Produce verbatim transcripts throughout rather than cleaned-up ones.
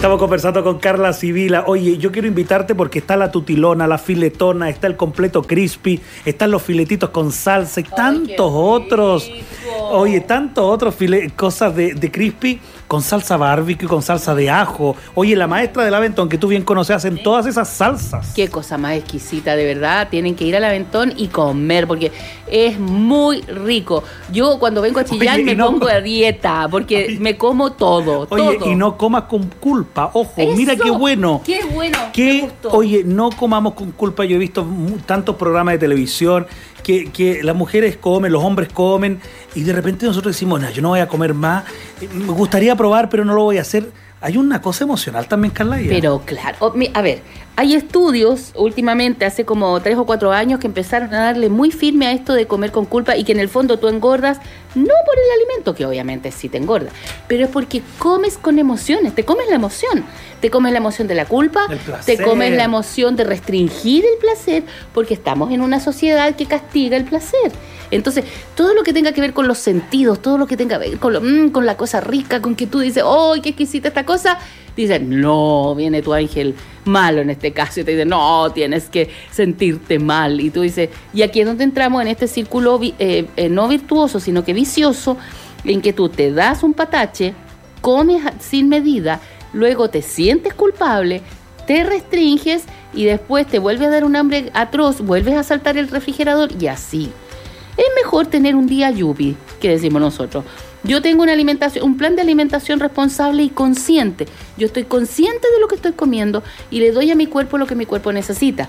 Estamos conversando con Carla Sibila. Oye, yo quiero invitarte porque está la tutilona, la filetona, está el completo crispy, están los filetitos con salsa y tantos otros. Oye, tantos otros file- cosas de, de crispy con salsa barbecue, con salsa de ajo. Oye, la maestra del Aventón, que tú bien conoces, hacen todas esas salsas. Qué cosa más exquisita, de verdad. Tienen que ir al Aventón y comer porque es muy rico. Yo cuando vengo a Chillán Oye, me no... pongo a dieta porque Oye. me como todo. Oye, todo. y no comas con culpa. Ojo, Eso, mira qué bueno. Qué bueno. Que, oye, no comamos con culpa. Yo he visto tantos programas de televisión que, que las mujeres comen, los hombres comen y de repente nosotros decimos, no, yo no voy a comer más. Me gustaría probar, pero no lo voy a hacer. Hay una cosa emocional también, Carla. Pero claro, a ver, hay estudios últimamente, hace como tres o cuatro años, que empezaron a darle muy firme a esto de comer con culpa y que en el fondo tú engordas, no por el alimento, que obviamente sí te engorda, pero es porque comes con emociones, te comes la emoción. Te comes la emoción de la culpa, te comes la emoción de restringir el placer, porque estamos en una sociedad que castiga el placer. Entonces, todo lo que tenga que ver con los sentidos, todo lo que tenga que ver con, lo, mmm, con la cosa rica, con que tú dices, ¡oh, qué exquisita esta cosa! Dicen, no, viene tu ángel malo en este caso, y te dicen, no, tienes que sentirte mal. Y tú dices, y aquí es donde entramos en este círculo eh, eh, no virtuoso, sino que vicioso, en que tú te das un patache, comes sin medida, luego te sientes culpable, te restringes y después te vuelve a dar un hambre atroz, vuelves a saltar el refrigerador y así. Es mejor tener un día yupi, que decimos nosotros. Yo tengo una alimentación, un plan de alimentación responsable y consciente. Yo estoy consciente de lo que estoy comiendo y le doy a mi cuerpo lo que mi cuerpo necesita.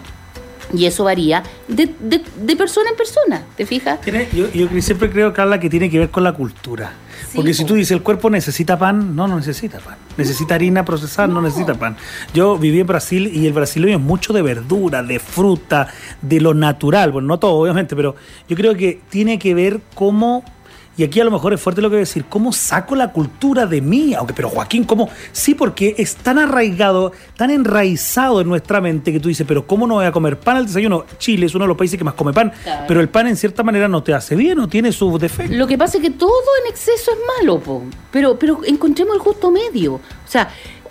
Y eso varía de, de, de persona en persona, ¿te fijas? Yo, yo siempre creo, Carla, que tiene que ver con la cultura. Sí, porque si tú dices, el cuerpo necesita pan, no, no necesita pan. Necesita harina procesada, no. no necesita pan. Yo viví en Brasil y el brasileño es mucho de verdura, de fruta, de lo natural. Bueno, no todo, obviamente, pero yo creo que tiene que ver cómo... Y aquí a lo mejor es fuerte lo que voy a decir, ¿cómo saco la cultura de mí? Aunque, pero Joaquín, ¿cómo? Sí, porque es tan arraigado, tan enraizado en nuestra mente que tú dices, pero ¿cómo no voy a comer pan al desayuno? Chile es uno de los países que más come pan, claro. Pero el pan en cierta manera no te hace bien o tiene sus defectos. Lo que pasa es que todo en exceso es malo, po. Pero, pero encontremos el justo medio. O sea,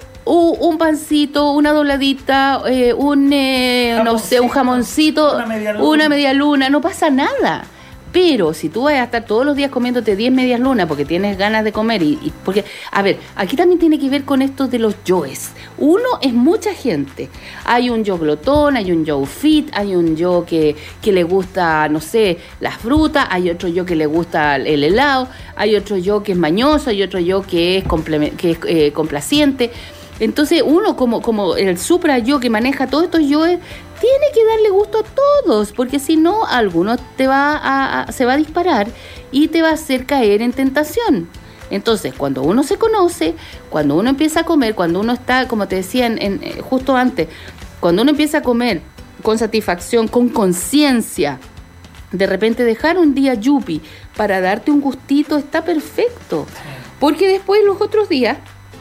un pancito, una dobladita, eh, un, eh, no sé, un jamoncito, una media luna. una media luna, no pasa nada. Pero si tú vas a estar todos los días comiéndote diez medias lunas porque tienes ganas de comer y, y porque, a ver, aquí también tiene que ver con esto de los yoes. Uno es mucha gente. Hay un yo glotón, hay un yo fit, hay un yo que, que le gusta, no sé, las frutas, hay otro yo que le gusta el helado, hay otro yo que es mañoso, hay otro yo que es, comple- que es eh, complaciente. Entonces uno como, como el supra yo que maneja todos estos yoes tiene que darle gusto a todos, porque si no, alguno te va a, a, se va a disparar y te va a hacer caer en tentación. Entonces, cuando uno se conoce, cuando uno empieza a comer, cuando uno está, como te decía en, en, justo antes, cuando uno empieza a comer con satisfacción, con conciencia, de repente dejar un día yupi para darte un gustito está perfecto, porque después los otros días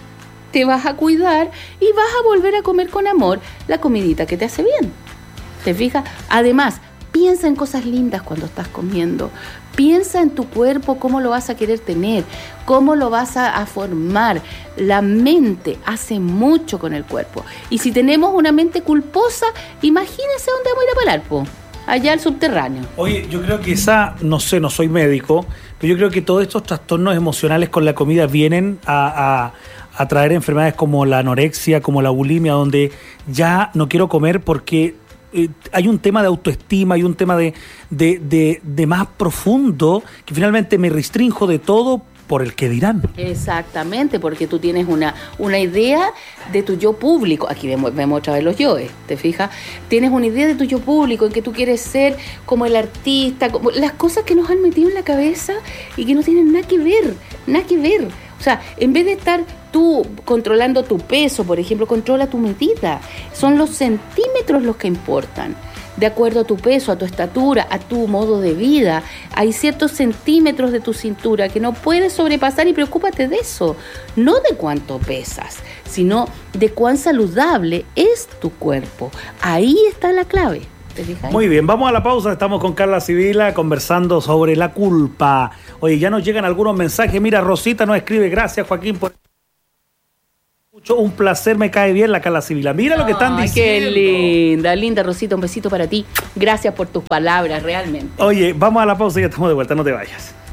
te vas a cuidar y vas a volver a comer con amor la comidita que te hace bien. ¿Te fijas? Además, piensa en cosas lindas cuando estás comiendo. Piensa en tu cuerpo, cómo lo vas a querer tener, cómo lo vas a, a formar. La mente hace mucho con el cuerpo. Y si tenemos una mente culposa, imagínense dónde vamos a ir a parar, po. Allá al subterráneo. Oye, yo creo que esa, no sé, no soy médico, pero yo creo que todos estos trastornos emocionales con la comida vienen a... a a traer enfermedades como la anorexia, como la bulimia, donde ya no quiero comer porque eh, hay un tema de autoestima, hay un tema de, de, de, de más profundo, que finalmente me restrinjo de todo por el que dirán. Exactamente, porque tú tienes una, una idea de tu yo público. Aquí vemos, vemos otra vez los yoes, ¿te fijas? Tienes una idea de tu yo público, en que tú quieres ser como el artista, como las cosas que nos han metido en la cabeza y que no tienen nada que ver, nada que ver. O sea, en vez de estar tú controlando tu peso, por ejemplo, controla tu medida. Son los centímetros los que importan. De acuerdo a tu peso, a tu estatura, a tu modo de vida, hay ciertos centímetros de tu cintura que no puedes sobrepasar y preocúpate de eso. No de cuánto pesas, sino de cuán saludable es tu cuerpo. Ahí está la clave. Muy bien, vamos a la pausa. Estamos con Carla Sibila conversando sobre la culpa. Oye, ya nos llegan algunos mensajes. Mira, Rosita nos escribe, gracias Joaquín por Un placer, me cae bien la Carla Sibila. Mira lo que están Ay, diciendo. Qué linda, linda Rosita, un besito para ti. Gracias por tus palabras, realmente. Oye, vamos a la pausa y ya estamos de vuelta, no te vayas.